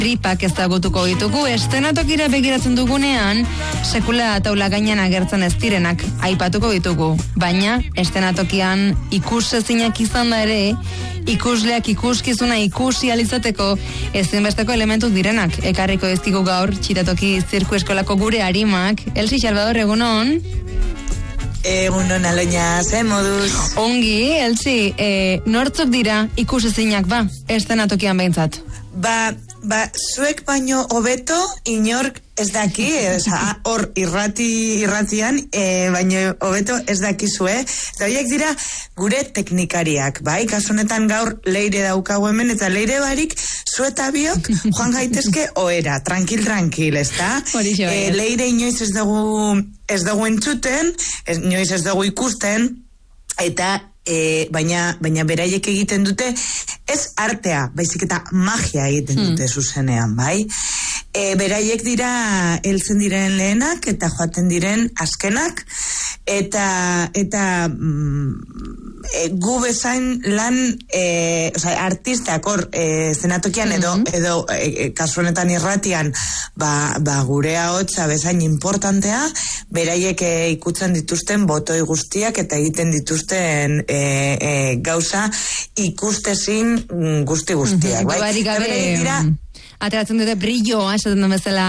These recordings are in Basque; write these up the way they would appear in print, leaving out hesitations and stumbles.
tripak ezagutuko ditugu, estenatokira begiratzen dugunean, sekula taula gainean agertzen ez direnak aipatuko ditugu. Baina, estenatokian ikusezinak izan da ere, ikusleak ikuskizuna ikusi alizateko ezinbesteko elementu direnak. Ekarriko dizkigu gaur, Txitatoki Zirku Eskolako gure arimak. Elsi Salvador, egunon? Egunon, Aloña, ze moduz? Ongi, Elsi, nortzuk dira ikusezinak estenatokian behintzat? Zuek baino hobeto inork ez daki, hor irratian, baino hobeto ez dakizue. Eta horiek dira gure teknikariak, bai? Kasunetan gaur Leire daukagu hemen, eta Leire barik zu eta biok joan gaitezke ohera, tranquil, ezta? Leire inoiz ez dugu entzuten, inoiz ez dugu ikusten, eta baina beraiek egiten dute ez artea, baizik eta magia egiten dute zuzenean, bai? Beraiek dira heltzen diren lehenak eta joaten diren azkenak, eta gu bezain lan artistak hor zenatokian edo kasu honetan irratian gure ahotsa bezain importantea, beraiek ikutzen dituzten botoi guztiak eta egiten dituzten gauza ikustezin guztiak, bai? Dira ateratzen dute brilloa, esaten den bezala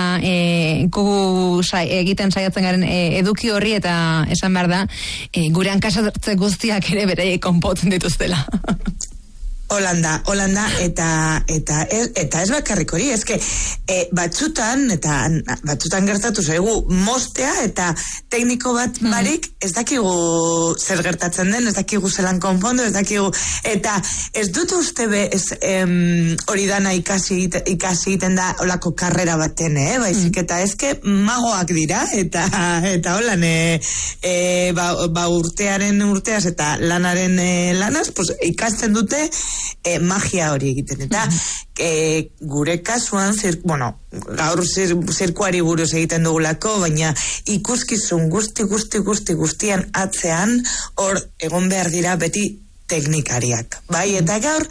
egiten saiatzen garen eduki horri, eta esan behar da, gure hankasatze guztiak ere beraiek konpotzen dituztela. Holanda, eta ez bakarrik hori, eske batzutan gertatu zaigu mostea eta tekniko bat barik ez dakigu zer gertatzen den, ez dakigu zelan konpondo, ez dakigu, eta ez dut uste hori dana ikasi egiten da olako karrera baten, baizik eta eske magoak dira, eta holan urteaz eta lanaren lanaz, pues ikasten dute magia hori egiten, eta gure kasuan, gaur zirkuari buruz egiten dugulako, baina ikuskizun guztian atzean, hor egon behar dira beti teknikariak, bai, eta gaur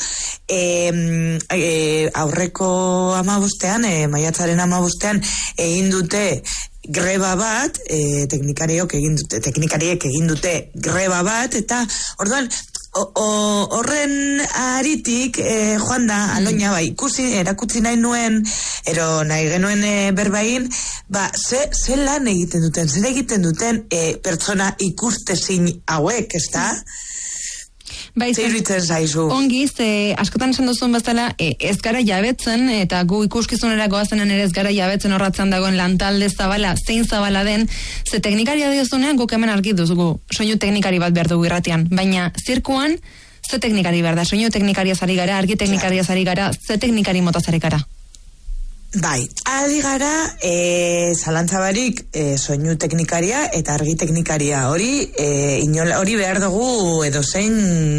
aurreko 15ean, maiatzaren 15ean egin dute greba bat, teknikariek egin dute greba bat, eta orduan horren aritik joan da, Aloña, erakutsi nahi nuen, nahi genuen berbain, ze lan egiten duten, zer egiten duten pertsona ikustezin hauek, ez da? Zeiritzen zaizu. Ongi, askotan esan duzun bezala, ez gara jabetzen, eta gu ikuskizunera goazenan ere ez gara jabetzen horratzen dagoen lantalde zabala, zein zabala den, ze teknikaria diozunean guk hemen argi duzugu, soinu teknikari bat behar dugu irratian, baina zirkuan, ze teknikari behar da, soinu teknikaria zari gara, argi teknikaria zari gara, ze teknikari motazare gara? Bai, ari gara zalantzabarik soinu teknikaria eta argi teknikaria, hori behar dugu edozein,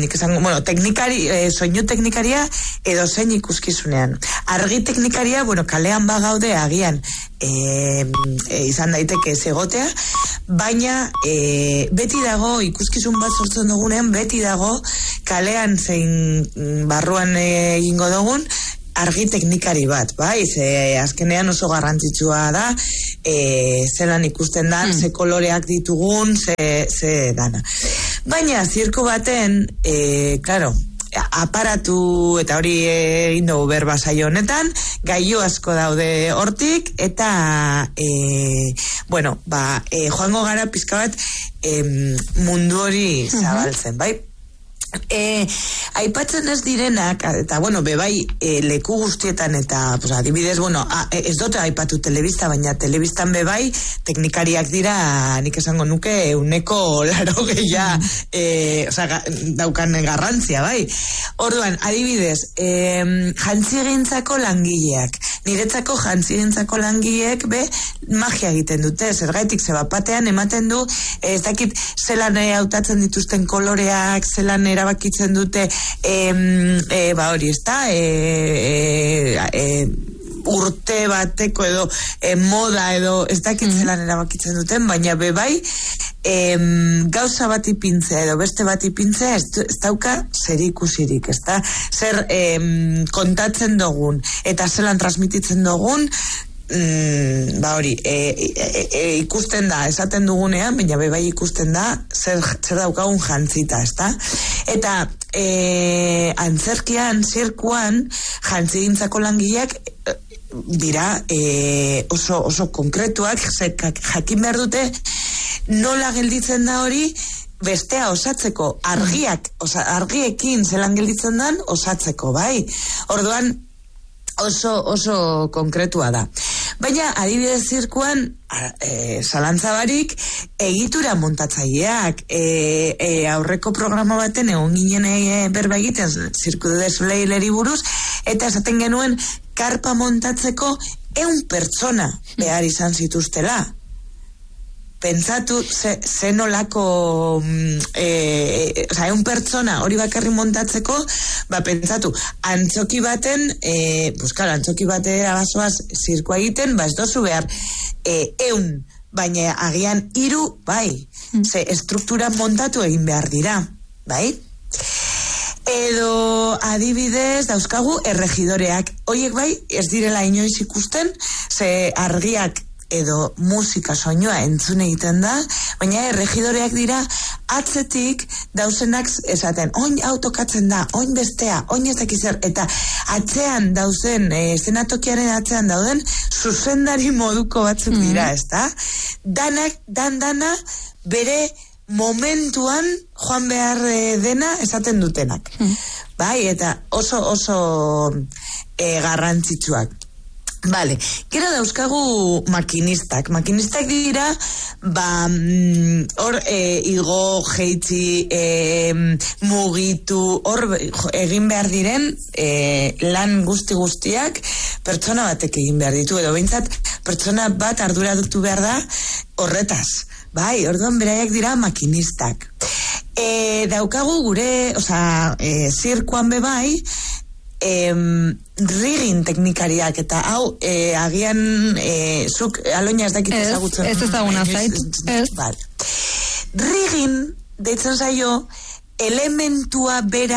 soinu teknikaria edozein ikuskizunean. Argi teknikaria, kalean bagaude agian izan daiteke ez egotea, baina beti dago, ikuskizun bat sortzen dugunean, beti dago kalean zein barruan egingo dugun argi teknikari bat, bai, azkenean oso garrantzitsua da, zelan ikusten da, ze koloreak ditugun, ze dana. Baina, zirku baten, aparatu, eta hori egin dugu berba saio honetan, gailu asko daude hortik, eta, joango gara pizka bat mundu hori zabaltzen, bai? Aipatzen ez direnak, eta bebai leku guztietan, eta adibidez, ez dute aipatu telebista, baina telebistan bebai teknikariak dira, nik esango nuke 180 daukan garrantzia, bai. Orduan, adibidez, jantzigintzako langileak, niretzako jantzigintzako langileek magia egiten dute, zergaitik batean ematen du, ez dakit zelan hautatzen dituzten koloreak, zelan erabakitzen dute hori, ez da, urte bateko edo moda edo ez dakit zelan erabakitzen duten, baina bebai gauza bat ipintzea edo beste bat ipintzea ez dauka zer ikusirik, ez da? Zer kontatzen dugun eta zelan transmititzen dugun, hori, ikusten da, esaten dugunean, baina bai ikusten da zer daukagun jantzita, ez da? Eta antzerkian, zirkuan, jantzigintzako langileak dira oso konkretuak, jakin behar dute nola gelditzen da hori bestea osatzeko, argiekin zelan gelditzen dan osatzeko, bai? Orduan oso konkretua da. Baina, adibidez zirkuan, zalantzabarik, egitura montatzaileak, aurreko programa baten egon ginen berba egiten, Cirque du Soleileri buruz, eta esaten genuen, karpa montatzeko 100 pertsona behar izan zituztela. Pentsatu zenolako 100 pertsona hori bakarri montatzeko, pentsatu, antzoki baten, antzoki batera bazoaz zirkoa egiten, ez dozu behar 100, baina agian 3, bai, ze estruktura montatu egin behar dira, bai? Edo adibidez dauzkagu erregidoreak, horiek bai, ez direla inoiz ikusten, ze argiak edo musika soinua entzun egiten da, baina erregidoreak dira atzetik dauzenak esaten, oin autokatzen da, oin bestea, oin ez dakizer, eta atzean dauzen, eszenatokiaren atzean dauden, zuzendari moduko batzuk dira, ez da? Dana bere momentuan joan behar dena esaten dutenak. Bai, eta oso garrantzitsuak. Vale, gero dauzkagu makinistak. Makinistak dira, hor igo, jeitzi, mugitu, hor egin behar diren lan guztiak pertsona batek egin behar ditu, edo behintzat pertsona bat arduratu behar da horretaz. Bai, orduan beraiek dira makinistak. Daukagu gure, zirkuan bebai, rigging teknikariak, eta hau agian zuk aloina ez dakit ezagutzen. Ez ezaguna zait. Rigging deitzen zaio elementua bera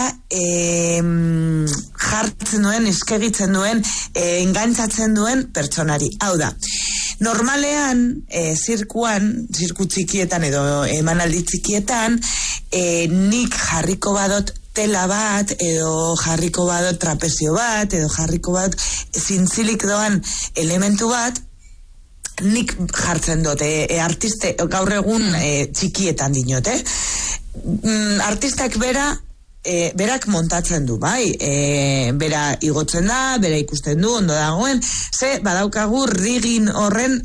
jartzen duen, eskegitzen duen, engantzatzen duen pertsonari. Hau da, normalean zirkuan, zirku txikietan edo emanaldi txikietan, nik jarriko badot tela bat, edo jarriko badot trapezio bat, edo jarriko bat zintzilik doan elementu bat, nik jartzen dut, artiste, gaur egun txikietan dinot, artistak berak montatzen du, bai, bera igotzen da, bera ikusten du, ondo dagoen, ze badaukagu rigging horren,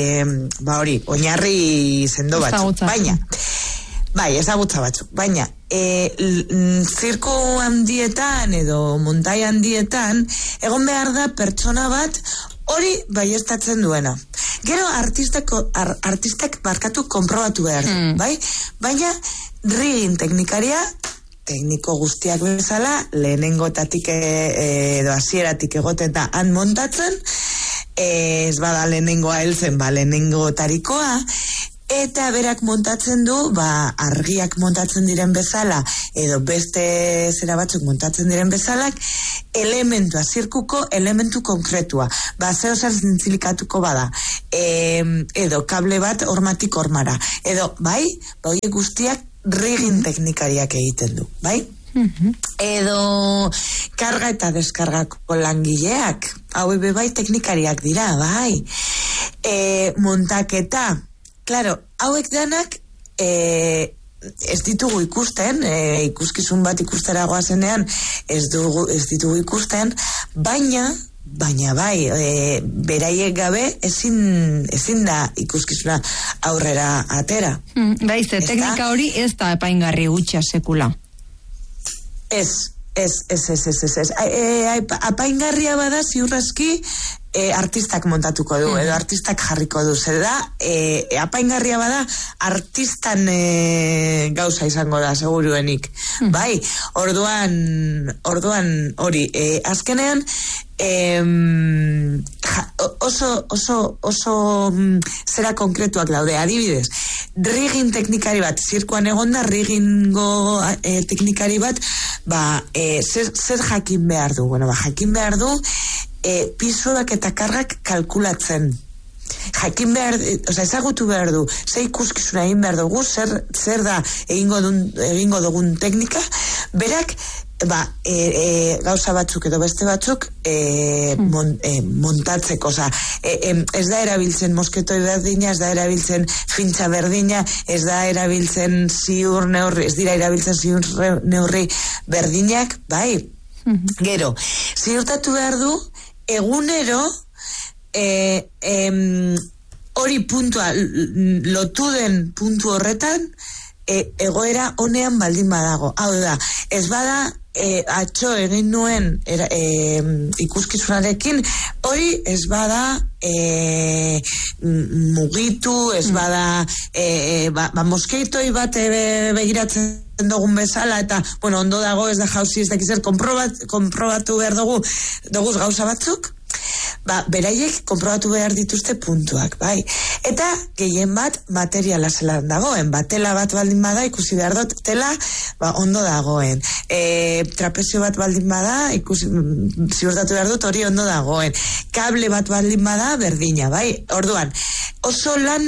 oinarri sendo batzuk, baina, bai, ezagutza batzuk, baina, zirko handietan edo montai handietan, egon behar da pertsona bat hori baiestatzen duena. Gero artistak markatu konprobatu behar du, bai? Baina, rigging teknikaria, tekniko guztiak bezala, lehenengotatik edo hasieratik egoten da han montatzen, ez bada lehenengoa heltzen, lehenengotarikoa, eta berak montatzen du, argiak montatzen diren bezala, edo beste zera batzuk montatzen diren bezalak, elementua, zirkuko elementu konkretua. Zeo zer zintzilikatuko bada, edo kable bat hormatik hormara. Edo, bai, horiek guztiak rigging teknikariak egiten du, bai? Edo karga eta deskargako langileak, hau bai teknikariak dira, bai? Montaketa, claro, hauek danak ez ditugu ikusten, ikuskizun bat ikustera goazenean ez ditugu ikusten, baina bai, beraiek gabe ezin da ikuskizuna aurrera atera. Bai, ze teknika hori ez da apaingarri gutxa sekula. Ez. Apaingarria bada ziurrezki artistak montatuko du, edo artistak jarriko du. Zer da, apaingarria bada artistan gauza izango da, seguruenik. Bai, orduan hori, azkenean, oso zera konkretuak daude, adibidez, rigging teknikari bat, zirkoan egonda riggingo teknikari bat, zer jakin behar du? Bueno, jakin behar du pisuak eta kargak kalkulatzen. Jakin behar, ezagutu behar du, ze ikuskizuna egin behar dugu, zer da egingo dugun teknika, berak, gauza batzuk edo beste batzuk montatzeko, ez da erabiltzen mosketoi berdina, ez da erabiltzen fintxa berdina, ez da erabiltzen ziur neurri, ez dira erabiltzen ziur neurri berdinak, bai. Gero, ziurtatu behar du, egunero, hori puntua, lotu den puntu horretan, egoera honean baldin badago. Hau da, ez bada, atxo egin nuen ikuskizunarekin, hori ez bada mugitu, ez bada moskeitoi bat begiratzen dugun bezala, eta, bueno, ondo dago, ez da jauzi, ez dakizer, konprobatu behar dugu gauza batzuk, beraiek konprobatu behar dituzte puntuak, bai. Eta gehien bat materiala zelan dagoen, tela bat baldin bada, ikusi behar dut, tela ondo dagoen. Trapezio bat baldin bada, ziurtatu behar dut, hori ondo dagoen. Kable bat baldin bada, berdina, bai. Orduan, oso lan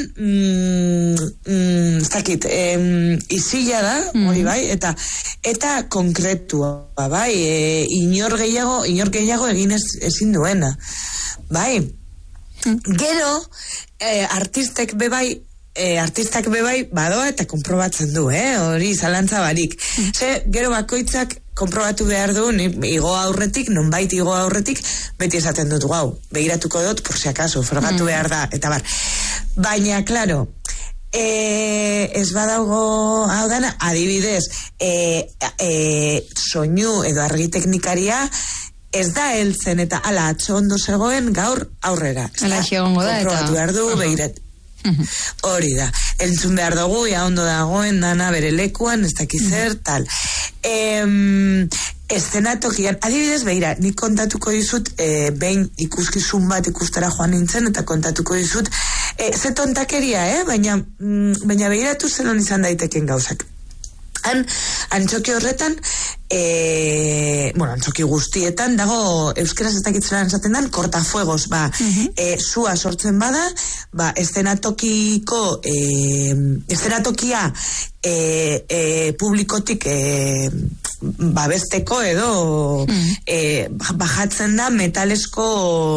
ez dakit, izila da, hori bai, eta konkretua, bai, inor gehiago egin ezin duena. Bai, gero artistak bebai badoa eta konprobatzen du, hori zalantza barik. Gero bakoitzak konprobatu behar du, igo aurretik, nonbait igo aurretik, beti esaten dut, begiratuko dut, por si acaso, frogatu behar da, eta bar. Baina, klaro, ez badaugo hau dana, adibidez, soinu edo argi teknikaria, ez da heltzen eta ala atzo ondo zegoen gaur aurrera. Ala xegongo da eta konprobatu behar du, begirat. Hori da. Entzun behar dugu, ondo dagoen dana bere lekuan, ez dakizer, tal. Eszenatokian, adibidez, begira, nik kontatuko dizut, behin ikuskizun bat ikustera joan nintzen, eta kontatuko dizut, ze tontakeria, baina begiratu zelon izan daiteken gauzak. Antzoki horretan, antzoki guztietan dago, euskeraz ez dakitzera esaten dan, kortafuegos, zua sortzen bada, eszenatokia publikotik babesteko edo bajatzen da metalesko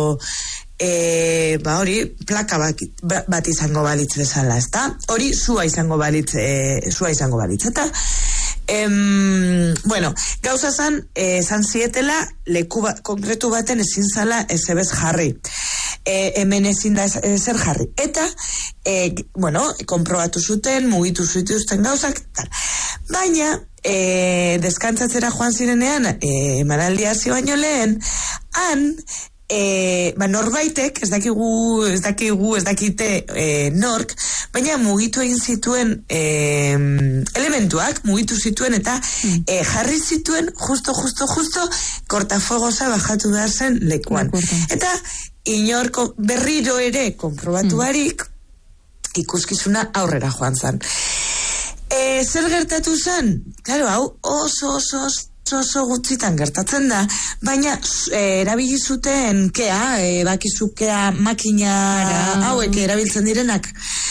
hori plaka bat izango balitz bezala, ezta? Hori zua izango balitz, eta gauza zan zietela leku konkretu baten ezin zala ezebez jarri. Hemen ezin da ezer jarri. Eta, konprobatu zuten, mugitu zituzten gauzak, tal. Baina, deskantzatzera joan zirenean, emanaldia hasi baino lehen, norbaitek, ez dakite nork, baina mugitu egin zituen elementuak, mugitu zituen eta jarri zituen justo kortafuegosa bajatu behar zen lekuan. Eta inorko berriro ere konprobatu barik ikuskizuna aurrera joan zen. Zer gertatu zen? Claro, hau oso gutxitan gertatzen da, baina erabili zuten bakizukea makina hauek erabiltzen direnak.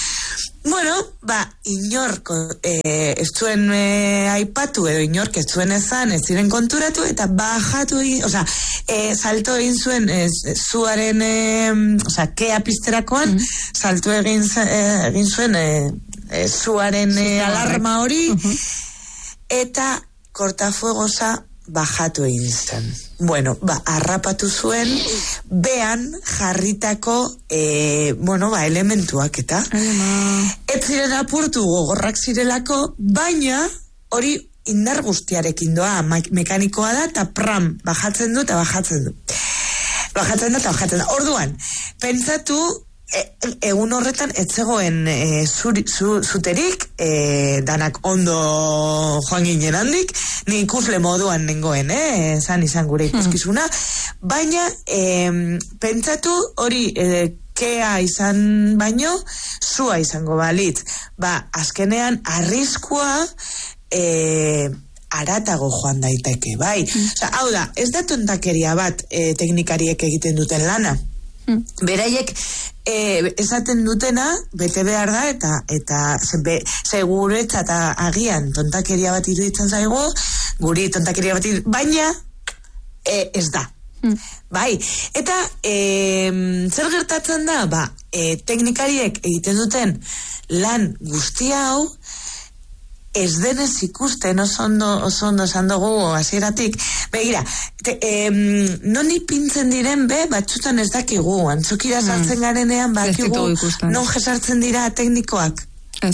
Inork ez zuen aipatu edo inork ez zuen ezan, ez ziren konturatu eta bajatu egin, salto egin zuen zuaren, kea pizterakoan, salto egin zuen zuaren alarma hori, eta kortafuegosa bajatu egin zen. Harrapatu zuen behan jarritako elementuak eta ez ziren apurtu gogorrak zirelako, baina hori indar guztiarekin doa, mekanikoa da eta bajatzen du. Orduan, pentsatu egun horretan etzegoen zuterik, danak ondo joan ginen handik, ni ikusle moduan nengoen, izan gure ikuskizuna, baina pentsatu hori kea izan baino, zua izango balitz. Azkenean, arriskua aratago joan daiteke, bai. Hau da, ez da tontakeria bat teknikariek egiten duten lana. Beraiek esaten dutena bete behar da eta seguretzat agian tontakeria bat iruditzen zaigu, guri tontakeria bat baina ez da. Bai, eta zer gertatzen da, teknikariek egiten duten lan guzti hau ez denez ikusten oso ondo esan dugu hasieratik. Begira, non ipintzen diren batzutan ez dakigu, antzokira sartzen garenean bakigu non jesartzen dira teknikoak. Ez.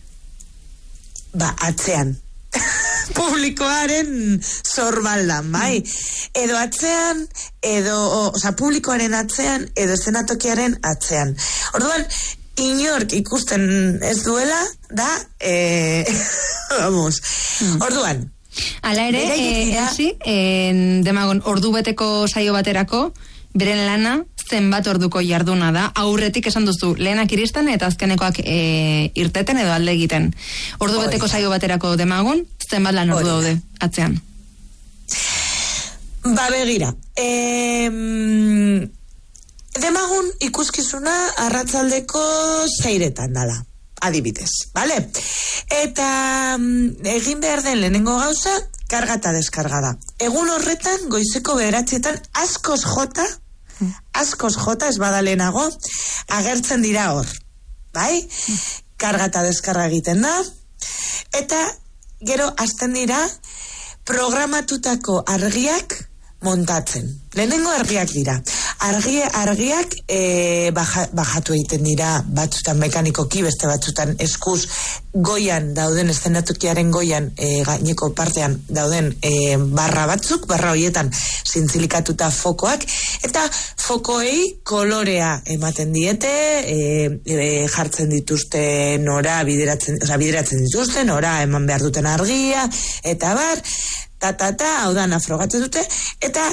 Atzean. Publikoaren sorbaldan, bai. Edo atzean, publikoaren atzean, edo eszenatokiaren atzean. Orduan, inork ikusten ez duela, da, vamos. Orduan. Hala ere, demagon, ordu beteko saio baterako, beren lana, zenbat orduko jarduna da, aurretik esan duzu, lehenak iristen eta azkenekoak irteten edo alde egiten. Ordu beteko saio baterako demagun, zenbat lan ordu daude, atzean? Begira, demagun ikuskizuna arratsaldeko 6etan dala, adibidez, bale? Eta egin behar den lehenengo gauza, karga eta deskarga da. Egun horretan, goizeko 9etan, askoz jota, ez bada lehenago, agertzen dira hor, bai? Karga eta deskarga egiten da, eta gero hasten dira programatutako argiak montatzen. Lehenengo argiak dira. Argiak bajatu egiten dira, batzutan mekanikoki, beste batzutan eskuz goian dauden, eszenatokiaren goian gaineko partean dauden barra horietan zintzilikatuta fokoak, eta fokoei kolorea ematen diete, jartzen dituzte nora, bideratzen dituzte, nora eman behar duten argia, eta bar, hau dana frogatzen dute, eta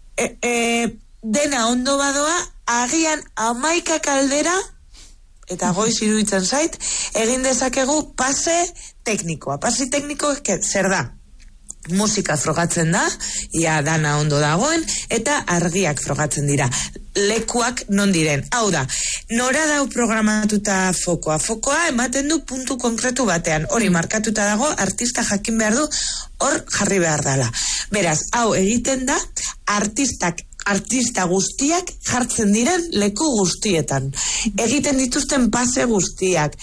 dena ondo badoa, agian 11 kaldera, eta goiz iruditzen zait, egin dezakegu pase teknikoa. Pase tekniko zer da? Musika frogatzen da, ia dana ondo dagoen, eta argiak frogatzen dira. Lekuak non diren. Hau da, nora dau programatuta fokoa. Fokoa ematen du puntu konkretu batean. Hori markatuta dago, artista jakin behar du, hor jarri behar dala. Beraz, hau egiten da, artista guztiak jartzen diren leku guztietan. Egiten dituzten pase guztiak.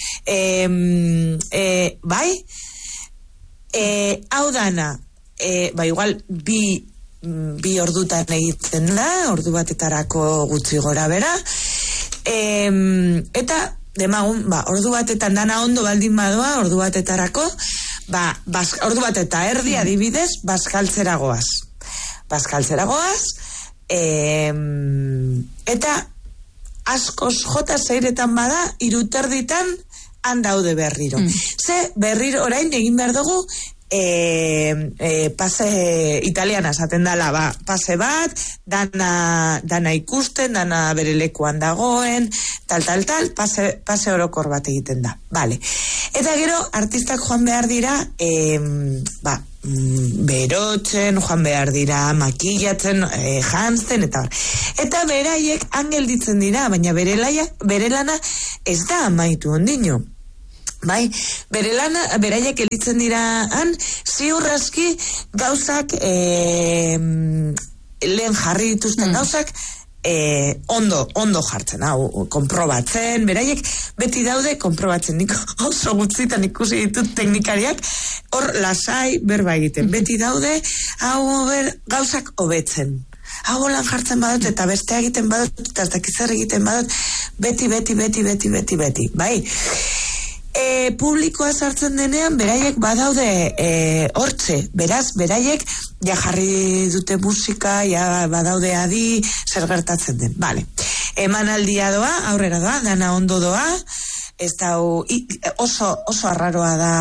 Bai? Hau dana, igual bi ordutan egiten da, ordu batetarako gutxi gora bera, eta demagun, ordu batetan dana ondo baldin badoa, ordu batetarako, ordu bat eta erdi adibidez, bazkaltzera goaz, eta askoz jota 6etan bada, 3:30 han daude berriro. Ze berriro orain egin behar dugu pase italiana esaten dala, pase bat, dana ikusten, dana bere lekuan dagoen, tal, pase orokor bat egiten da. Vale. Eta gero, artistak joan behar dira, berotzen, joan behar dira, makillatzen, jantzen, eta beraiek angelditzen dira, baina bere lana ez da amaitu ondino. Bai, beraiek gelditzen dira han, ziurraski gauzak lehen jarri dituzten gauzak ondo jartzen, konprobatzen, beraiek beti daude konprobatzen, nik oso gutzitan ikusi ditut teknikariak, hor lasai berba egiten, beti daude gauzak hobetzen. Hau lan jartzen badut eta bestea egiten badut eta ez dakizar egiten badut, beti, bai. Publikoa sartzen denean, beraiek badaude hortze, beraz, beraiek ja jarri dute musika, ja badaude adi, zer gertatzen den, bale. Emanaldia doa, aurrera doa, dana ondo doa, ez da oso arraroa da,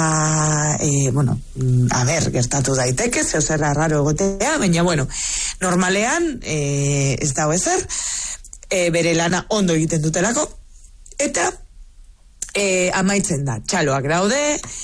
gertatu daiteke, zer arraro egotea, baina, normalean, ez da ezer, bere lana ondo egiten dutelako, eta amaitzen da, txaloak daude,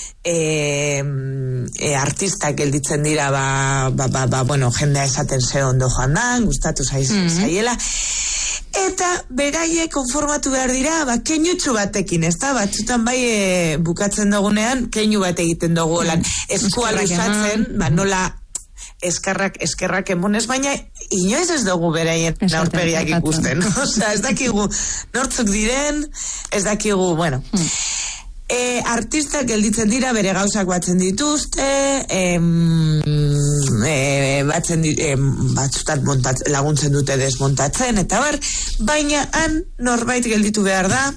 artistak gelditzen dira, jendea esaten ze ondo joan da, gustatu zaiela, eta beraiek konformatu behar dira, keinutxu batekin, ez da, batzutan bukatzen dugunean, keinu bat egiten dugu, eskua luzatzen, nola eskerrak emonez, baina inoiz ez dugu beraien aurpegiak ikusten. Osea, ez dakigu nortzuk diren, ez dakigu, artistak gelditzen dira, bere gauzak batzen dituzte, batzutan laguntzen dute desmontatzen, eta baina han norbait gelditu behar da,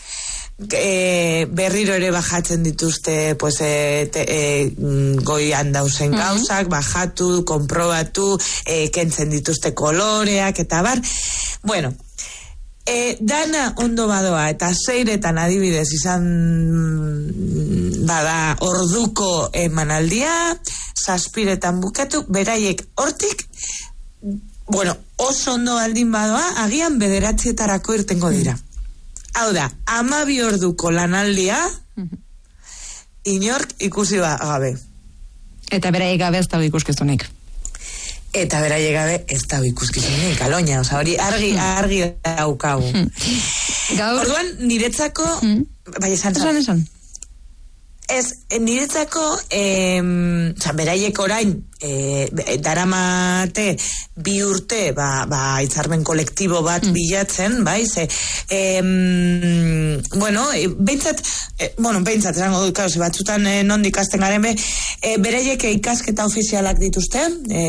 berriro ere bajatzen dituzte goian dauzen gauzak, bajatu, konprobatu, kentzen dituzte koloreak, eta dana ondo badoa, eta zeiretan adibidez izan bada orduko emanaldia, 7:00 bukatu, beraiek hortik, oso ondo aldin badoa, agian 9:00 irtengo dira. Hau da, 12 orduko lanaldia, inork ikusi gabe. Eta beraiek gabe ez dago ikuskizunik. Aloina, hori argi daukagu. Orduan, niretzako, esan. Ez, niretzako, beraiek orain, daramate 2 urte, hitzarmen kolektibo bat bilatzen, behintzat, esango dut, batzutan nondik hasten garen beraiek ikasketa ofizialak dituzte,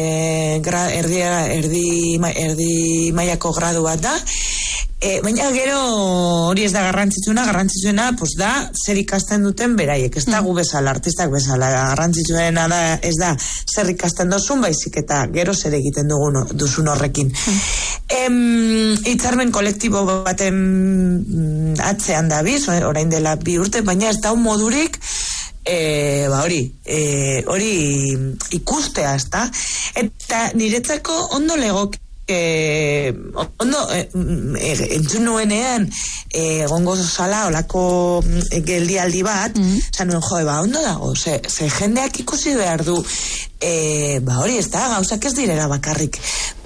erdi mailako gradu bat da, baina gero hori ez da garrantzitsuena da zer ikasten duten beraiek, ez da gu bezala, artistak bezala, garrantzitsuena da ez da zer ikasten dozun, baizik eta gero zer egiten duzun horrekin. Hitzarmen kolektibo baten atzean dabiz, orain dela 2 urte, baina ez da un modurik hori ikustea, ez da? Eta niretzako ondo legoke entzun nuenean egongo zala olako geldialdi bat, zanuen ondo dago, ze jendeak ikusi behar du, hori ez da, gauzak ez direla bakarrik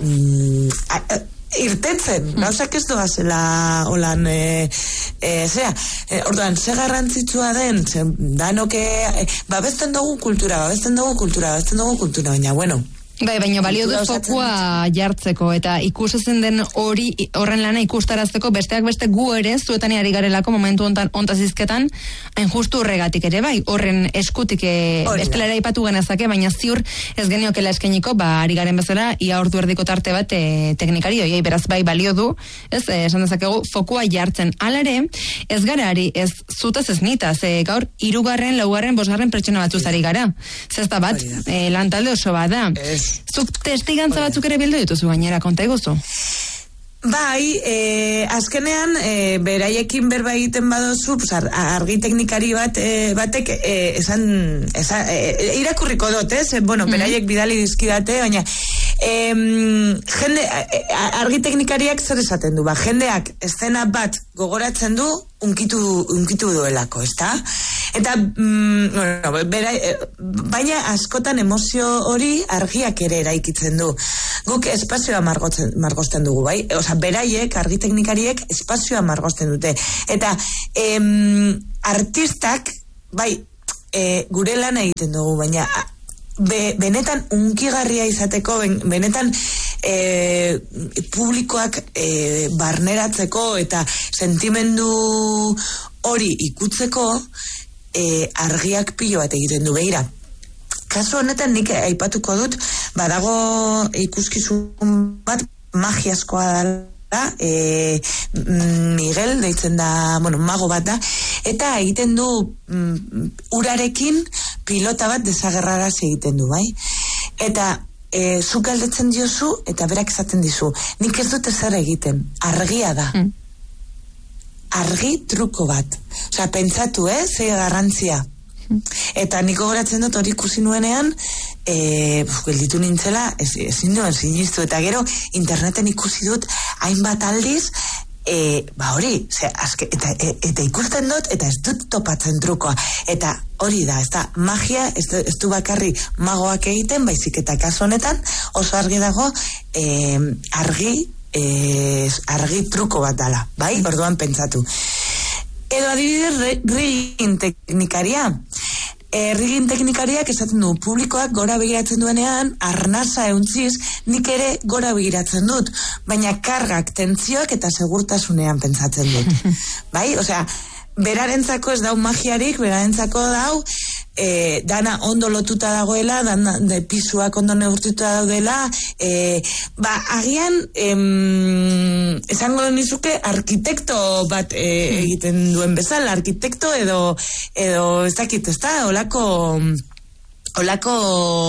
irtetzen, gauzak ez doazela holan, orduan, ze garrantzitsua den, danoke, babesten dugu kultura, baina, baina balio du fokua jartzeko eta ikusezen den horren lana ikustarazteko besteak beste gu ere zuetan ari garelako momentu hontaz izketan hain justu horregatik ere horren eskutik bestelera ipatu genezake, baina ziur ez geniokela eskainiko, ari garen bezala ia ordu erdiko tarte bat teknikari oiei, beraz balio du, esan dezakegu fokua jartzen, alare ez gara ari, ez zutaz ez nitaz, gaur 3., 4., 5. pertsona batzuz ari gara, zesta bat lantalde oso bada. Zuk testigantza batzuk ere bildu dituzu gainera, konta eguzu? Azkenean, beraiekin berba egiten badozu, argi teknikari batek irakurriko dut, beraiek bidali dizkidate, baina argi teknikariak zer esaten du, jendeak eszena bat gogoratzen du, unkitu duelako, ezta? Eta, baina askotan emozio hori argiak ere eraikitzen du. Guk espazioa margosten dugu, bai? Beraiek, argi teknikariek, espazioa margosten dute. Eta, artistak, gure lana egiten dugu, baina benetan unkigarria izateko, benetan publikoak barneratzeko eta sentimendu hori ikutzeko argiak pilo bat egiten du, begira. Kasu honetan nik aipatuko dut, badago ikuskizun bat magiaskoa da, Miguel deitzen da, mago bat da, eta egiten du urarekin pilota bat desagerraraz egiten du, bai? Eta zuk galdetzen diozu, eta berak esaten dizu, nik ez dute zer egiten, argia da. Argi truko bat. Osea, pentsatu, ze garrantzia. Eta niko goratzen dut hori ikusi nuenean, gelditu nintzela, ezin duen sinistu, eta gero interneten ikusi dut hainbat aldiz, hori, eta ikusten dut, eta ez dut topatzen trukoa, eta hori da, ez da, magia, ez du bakarri magoak egiten, baizik eta kasu honetan, oso argi dago, argi truko bat dala, bai, orduan pentsatu. Edo adibidez, rigging teknikaria. Rigging teknikariak esaten du, publikoak gora begiratzen duenean, arnasa euntziz, nik ere gora begiratzen dut, baina kargak, tentzioak eta segurtasunean pentsatzen dut. Bai, osea, berarentzako ez dau magiarik, berarentzako dau, dana ondo lotuta dagoela, de pisuak ondo neurtuta daudela, agian esango nizuke arkitekto bat egiten duen bezala, arkitekto edo ez dakit, ez da, olako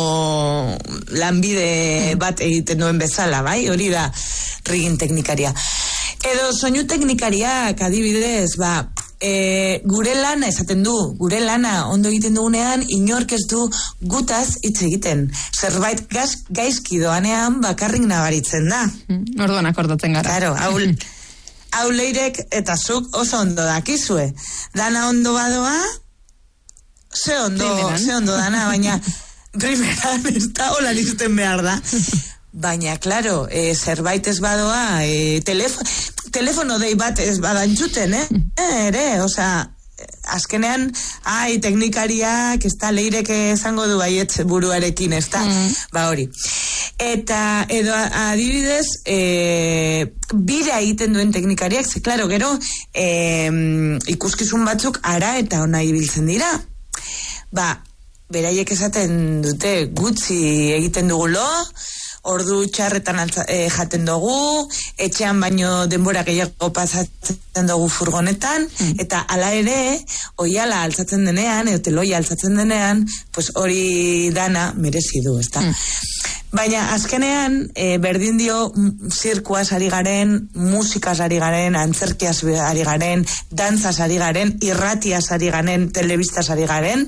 lanbide bat egiten duen bezala, bai, hori da rigging teknikaria. Edo soinu teknikariak adibidez, gure lana esaten du, gure lana ondo egiten dugunean, inork ez du gutaz hitz egiten. Zerbait gaizki doanean bakarrik nabaritzen da. Orduan akordatzen gara. Claro, hau leirek eta zuk oso ondo dakizue. Dana ondo badoa, ze ondo dana, baina primeran ez da hola izten behar da. Baina, claro, zerbait ez badoa, telefono dei bat ez badantzuten, ere, osea, azkenean, teknikariak, ez da, leirek esango du baietz buruarekin, ez da, hori. Eta, edo adibidez, bira egiten duen teknikariak, ze, claro, gero, ikuskizun batzuk ara eta ona ibiltzen dira. Beraiek esaten dute gutxi egiten dugulo, ordu txarretan jaten dugu, etxean baino denbora gehiago pasatzen dugu furgonetan, eta hala ere, oiala altzatzen denean, edo teloia altzatzen denean, pues hori dana merezi du, ezta? Baina azkenean, berdin dio zirkuaz ari garen, musikaz ari garen, antzerkiaz ari garen, dantzaz ari garen, irratiaz ari garen, telebistaz ari garen,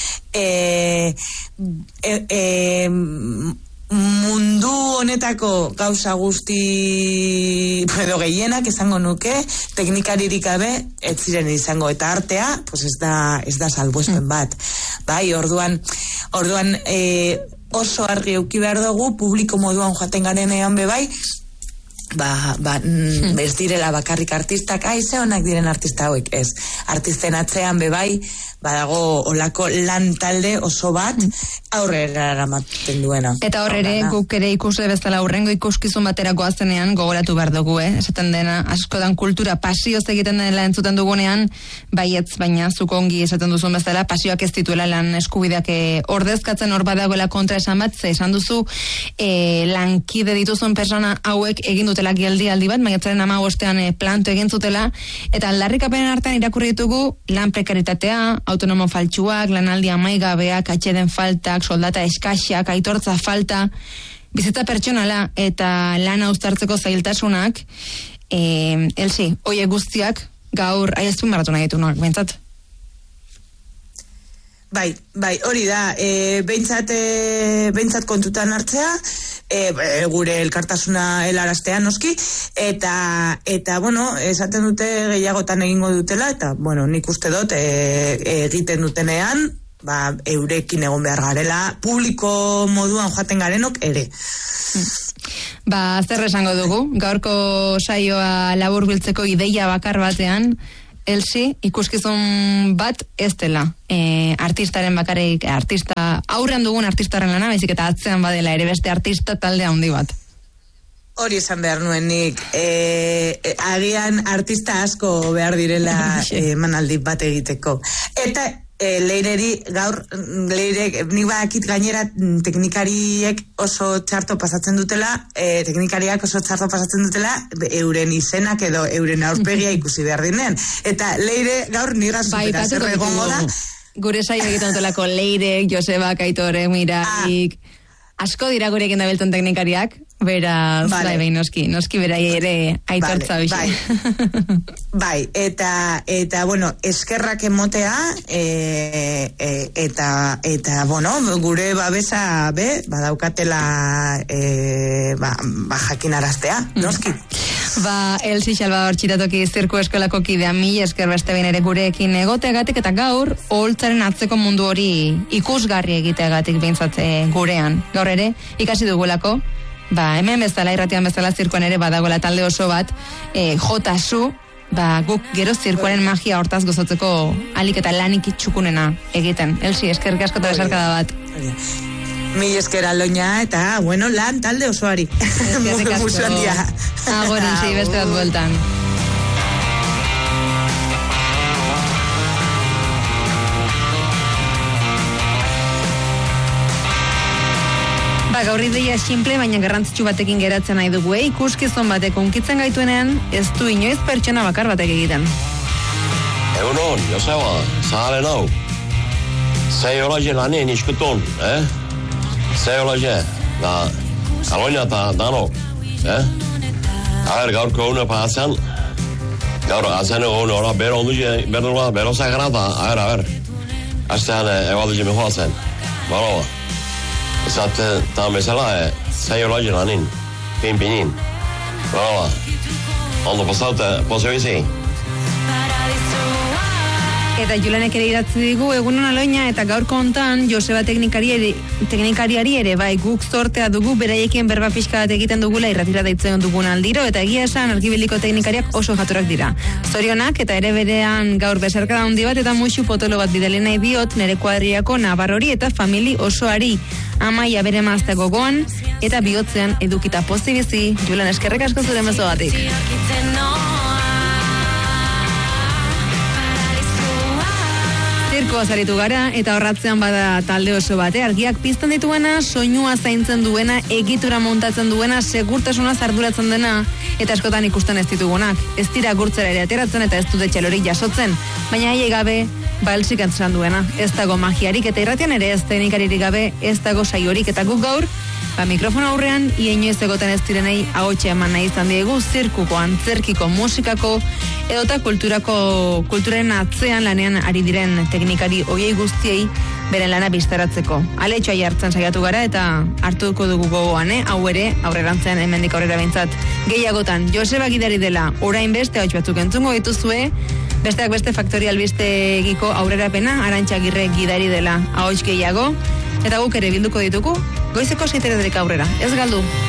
mundu honetako gauza guzti edo gehienak esango nuke teknikaririk gabe ez ziren izango, eta artea pues ez da salbuespen bat. Bai, orduan oso argi eduki behar dugu, publiko moduan joaten garenean bai, ez direla bakarrik artistak, ze honak diren artista hauek, ez. Artisten atzean bai, badago olako lan talde oso bat aurrera eramaten duena. Eta horre guk ere ikusle bezala aurrengo ikuskizun baterako azenean gogoratu behar dugu, esaten dena askodan kultura pasioz egiten dela entzuten dugunean, baietz, baina zuk ongi esaten duzun bezala, pasioak ez dituela lan eskubideak ordezkatzen hor badagoela kontra esan bat, ze esan duzu lankide dituzun persona hauek egin dutela geldialdi bat, maiatzaren 15ean planto egin zutela, eta aldarrikapenen artean irakurri ditugu lan prekaritatea, autonomo faltsuak, lanaldi amaigabeak, atxeden faltak, soldata eskaxak, aitortza falta, bizitza pertsonala eta lana uztartzeko zailtasunak, Elsi, oie guztiak gaur aiaztun baratu nahi ditunak, bentsat? Bai, hori da, behintzat kontutan hartzea, gure elkartasuna helaraztea noski, eta bueno, esaten dute gehiagotan egingo dutela, eta bueno, nik uste dut egiten dutenean, eurekin egon behar garela, publiko moduan joaten garenok ere. Zer esango dugu, gaurko saioa laburbiltzeko ideia bakar batean, Elsi, ikuskizun bat ez dela artistaren bakarrik, aurrean dugun artistaren lana, baizik eta atzean badela ere beste artista talde handi bat. Hori esan behar nuen nik, agian artista asko behar direla emanaldi bat egiteko. Eta leireri gaur, nik badakit gainera teknikariek oso txarto pasatzen dutela, euren izenak edo euren aurpegia ikusi behar dinean. Eta leire gaur niga supera zer egongo da. Gure saio egiten dutelako Leirek, Joseba, Kaitore, Miraik. Asko dira gurekin dabiltzen teknikariak, beraz, bai, noski berai ere aitortza bai. Bai, eta bueno, eskerrak emotea, eta bueno, gure babesa, badaukatela, jakinaraztea, noski. Elsi Salvador Txiratoki zirku eskolako kidea, mila esker beste behin ere gurekin egoteagatik, eta gaur, oholtzaren atzeko mundu hori ikusgarri egiteagatik behintzat gurean. Gaur ere, ikasi dugulako, hemen bezala, irratian bezala zirkuan ere badagoela talde oso bat, jotasu, guk gero zirkuaren magia hortaz gozotzeko alik eta lanik txukunena egiten. Elsi, eskerrik asko eta besarkada bat. Mi eskera loina eta, bueno, lan talde osoari. Musu handia. Agora, sí, beste bat bueltan. Gaur ideia simple, baina garrantzitsu batekin geratzen nahi dugu, ikuskizun batek unkitzen gaituenean, ez du inoiz pertsona bakar batek egiten. Egunon, Joseba, zahale nau. Zei holaje lanien iskutun, Zei holaje, aloina eta dano, gaurko une pasean, gaur azene une ora bero onduze, bero zagrata, Astean ebaduze mehoa zen, baloa. Zat, eta mesela, zei holaje lanin, pinpinin, baloa. Ondo pasaute, pozo bizi. Eta Julenek ere idatzi digu, egunon Aloina, eta gaurko hontan Joseba teknikariari ere, guk zortea dugu, beraiekin berba pixka bat egiten dugula irratira deitzen dugun aldiro, eta egia esan argibiliko teknikariak oso jaturak dira. Zorionak, eta ere berean gaur besarkada handi bat, eta musu potolo bat bidali nahi diot, nere kuadriako nabarrori eta famili osoari. Amaia bere mazte gogoan, eta bihotzean edukita pozibizi, Julen eskerrek asko zure mezo batik. Zirkoa zaritu gara, eta horratzean bada talde oso bate, argiak pizten dituena, soinua zaintzen duena, egitura montatzen duena, segurtasuna arduratzen dena, eta askotan ikusten ez ditugunak. Ez dira gurtzera ere ateratzen eta ez dute txalorik jasotzen, baina haiei gabe, balsik antzan duena. Ez dago magiarik eta irratian ere ez teknikaririk gabe, ez dago saiorik, eta guk gaur, mikrofono aurrean, inoiz egoten ez direnei ahotsa eman nahi izan diegu, zirkuko, antzerkiko, musikako, edota kulturaren atzean lanean ari diren teknikari oiei guztiei beren lana biztaratzeko. Aletxoa jartzen saiatu gara eta hartuko dugu gogoan, hau ere, aurrerantzean hemendik aurrera behintzat. Gehiagotan, Joseba gidari dela, orain beste ahots batzuk entzungo dituzue, besteak beste Faktoria albistegiko aurrerapena, Arantxa Agirre gidari dela ahots gehiago, eta guk ere bilduko ditugu, goizeko 7 aurrera. Ez galdu!